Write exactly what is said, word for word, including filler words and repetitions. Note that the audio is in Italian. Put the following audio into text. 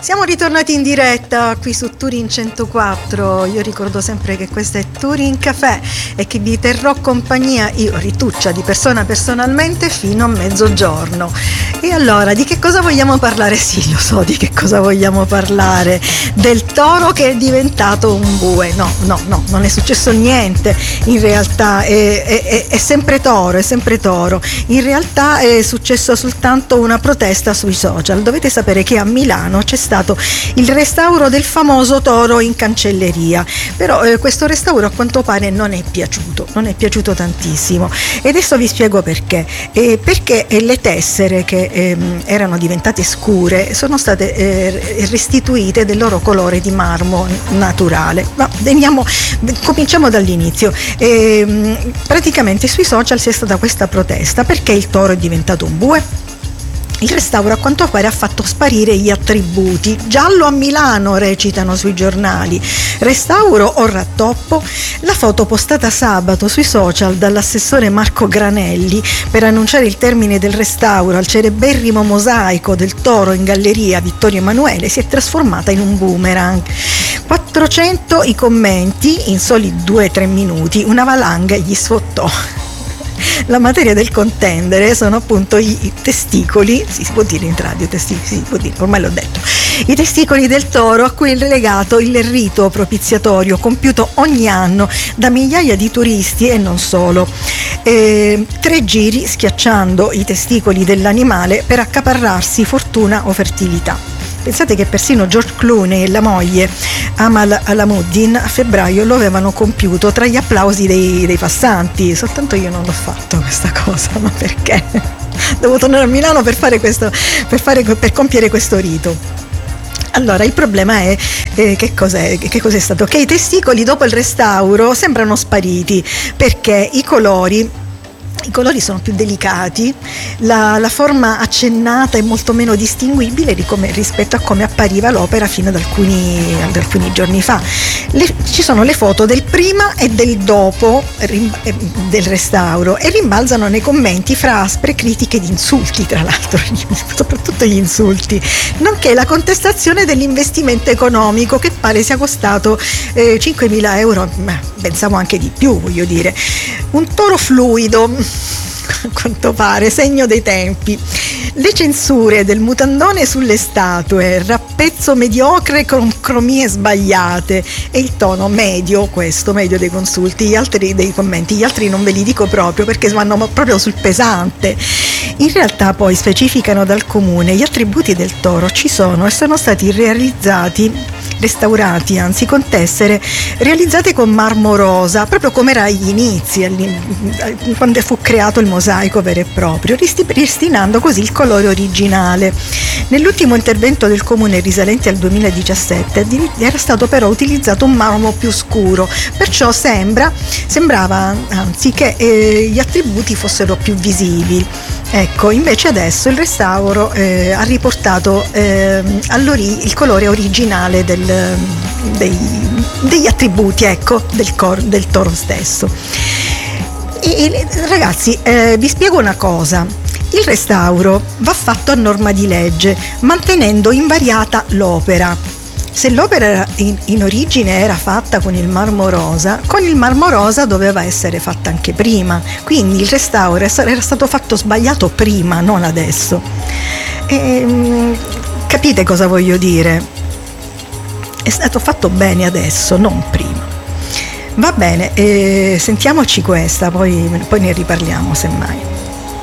Siamo ritornati in diretta qui su Turin centoquattro. Io ricordo sempre che questo è Turin Café e che vi terrò compagnia io, Rituccia, di persona personalmente fino a mezzogiorno. E allora, di che cosa vogliamo parlare? Sì, lo so di che cosa vogliamo parlare. Del toro che è diventato un bue. No, no, no, non è successo niente. In realtà è, è, è sempre toro, è sempre toro. In realtà è successo soltanto una protesta sui social. Dovete sapere che a Milano c'è stato il restauro del famoso toro in cancelleria, però eh, questo restauro a quanto pare non è piaciuto, non è piaciuto tantissimo, e adesso vi spiego perché. Eh, perché le tessere che eh, erano diventate scure sono state eh, restituite del loro colore di marmo naturale. Ma veniamo, cominciamo dall'inizio. Eh, praticamente sui social c'è stata questa protesta perché il toro è diventato un bue. Il restauro a quanto pare ha fatto sparire gli attributi. Giallo a Milano, recitano sui giornali. Restauro o rattoppo? La foto postata sabato sui social dall'assessore Marco Granelli per annunciare il termine del restauro al cereberrimo mosaico del toro in galleria Vittorio Emanuele si è trasformata in un boomerang. quattrocento i commenti in soli due tre minuti, una valanga gli sfottò. La materia del contendere sono appunto i testicoli, si può dire in radio, testicoli, si può dire, ormai l'ho detto, i testicoli del toro a cui è legato il rito propiziatorio compiuto ogni anno da migliaia di turisti e non solo. E, tre giri schiacciando i testicoli dell'animale per accaparrarsi fortuna o fertilità. Pensate che persino George Clooney e la moglie Amal Alamuddin a febbraio lo avevano compiuto tra gli applausi dei, dei passanti. Soltanto io non l'ho fatto questa cosa, ma perché? Devo tornare a Milano per fare questo, per, fare, per compiere questo rito. Allora, il problema è eh, che cos'è, che cos'è stato? Che i testicoli dopo il restauro sembrano spariti perché i colori I colori sono più delicati, la, la forma accennata è molto meno distinguibile di come, rispetto a come appariva l'opera fino ad alcuni, ad alcuni giorni fa. Le, ci sono le foto del prima e del dopo rim, eh, del restauro e rimbalzano nei commenti fra aspre critiche ed insulti, tra l'altro, soprattutto gli insulti, nonché la contestazione dell'investimento economico che pare sia costato eh, cinquemila euro, ma pensavo anche di più, voglio dire. Un toro fluido, a quanto pare, segno dei tempi. Le censure del mutandone sulle statue, rappezzo mediocre con cromie sbagliate e il tono medio, questo medio dei consulti, gli altri dei commenti, gli altri non ve li dico proprio perché vanno proprio sul pesante. In realtà poi specificano dal comune gli attributi del toro ci sono e sono stati realizzati restaurati anzi con tessere realizzate con marmo rosa, proprio come era agli inizi, quando fu creato il mosaico vero e proprio, ripristinando così il colore originale. Nell'ultimo intervento del comune risalente al duemiladiciassette era stato però utilizzato un marmo più scuro, perciò sembra, sembrava anzi che eh, gli attributi fossero più visibili. Ecco, invece adesso il restauro eh, ha riportato eh, all'ori- il colore originale del, dei, degli attributi, ecco, del, cor- del toro stesso. E, e, ragazzi, eh, vi spiego una cosa. Il restauro va fatto a norma di legge, mantenendo invariata l'opera. Se l'opera in, in origine era fatta con il marmo rosa, con il marmo rosa doveva essere fatta anche prima, quindi il restauro era stato fatto sbagliato prima, non adesso. E, capite cosa voglio dire? È stato fatto bene adesso, non prima. Va bene, eh, sentiamoci questa, poi, poi ne riparliamo semmai.